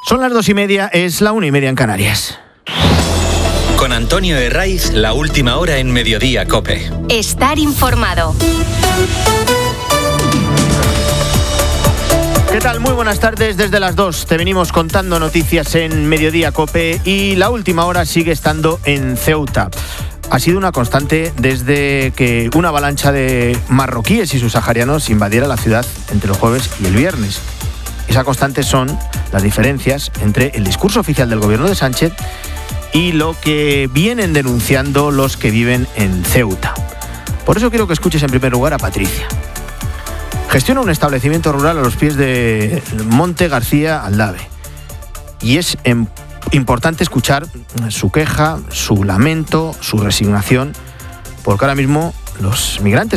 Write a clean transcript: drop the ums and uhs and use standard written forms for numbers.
Son las 2:30, es la 1:30 en Canarias. Con Antonio Herraiz, la última hora en Mediodía COPE. Estar informado. ¿Qué tal? Muy buenas tardes. Desde las 2 te venimos contando noticias en Mediodía COPE y la última hora sigue estando en Ceuta. Ha sido una constante desde que una avalancha de marroquíes y subsaharianos invadiera la ciudad entre el jueves y el viernes. Esa constante son las diferencias entre el discurso oficial del gobierno de Sánchez y lo que vienen denunciando los que viven en Ceuta. Por eso quiero que escuches en primer lugar a Patricia. Gestiona un establecimiento rural a los pies de Monte García Aldave. Y es importante escuchar su queja, su lamento, su resignación, porque ahora mismo los migrantes